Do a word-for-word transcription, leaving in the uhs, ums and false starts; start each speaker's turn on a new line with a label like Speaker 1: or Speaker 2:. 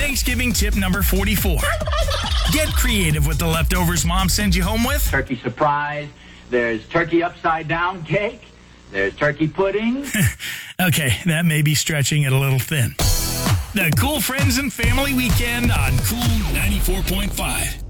Speaker 1: Thanksgiving tip number forty-four. Get creative with the leftovers Mom sends you home with.
Speaker 2: Turkey surprise. There's turkey upside down cake. There's turkey pudding.
Speaker 1: Okay, that may be stretching it a little thin. The Cool Friends and Family Weekend on Cool ninety-four point five.